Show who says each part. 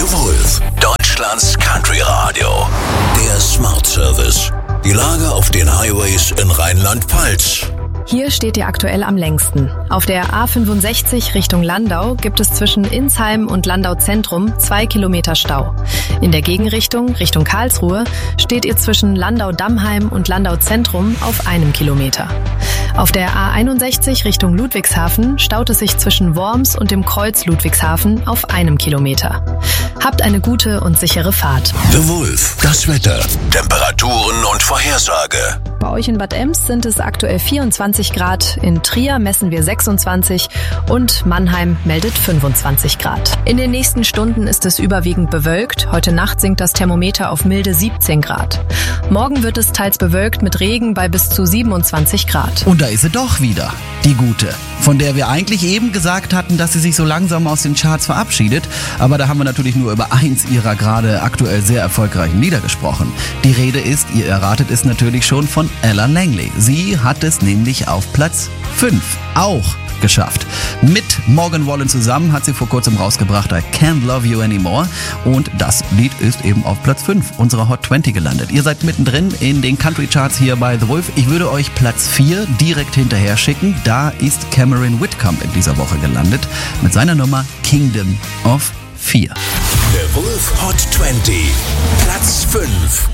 Speaker 1: The Wolf, Deutschlands Country Radio. Der Smart Service. Die Lage auf den Highways in Rheinland-Pfalz.
Speaker 2: Hier steht ihr aktuell am längsten. Auf der A65 Richtung Landau gibt es zwischen Insheim und Landau Zentrum 2 Kilometer Stau. In der Gegenrichtung, Richtung Karlsruhe, steht ihr zwischen Landau-Dammheim und Landau Zentrum auf 1 Kilometer. Auf der A61 Richtung Ludwigshafen staut es sich zwischen Worms und dem Kreuz Ludwigshafen auf 1 Kilometer. Habt eine gute und sichere Fahrt.
Speaker 1: The Wolf, das Wetter, Temperaturen und Vorhersage.
Speaker 2: Bei euch in Bad Ems sind es aktuell 24 Grad, in Trier messen wir 26 und Mannheim meldet 25 Grad. In den nächsten Stunden ist es überwiegend bewölkt. Heute Nacht sinkt das Thermometer auf milde 17 Grad. Morgen wird es teils bewölkt mit Regen bei bis zu 27 Grad.
Speaker 3: Und da ist sie doch wieder, die gute, von der wir eigentlich eben gesagt hatten, dass sie sich so langsam aus den Charts verabschiedet. Aber da haben wir natürlich nur über eins ihrer gerade aktuell sehr erfolgreichen Lieder gesprochen. Die Rede ist, ihr erratet es natürlich schon, von Ella Langley. Sie hat es nämlich auf Platz 5 auch geschafft. Mit Morgan Wallen zusammen hat sie vor kurzem rausgebracht I Can't Love You Anymore und das Lied ist eben auf Platz 5 unserer Hot 20 gelandet. Ihr seid mittendrin in den Country Charts hier bei The Wolf. Ich würde euch Platz 4 direkt hinterher schicken. Da ist Cameron Whitcomb in dieser Woche gelandet mit seiner Nummer Kingdom of 4.
Speaker 1: The Wolf Hot 20, Platz 5.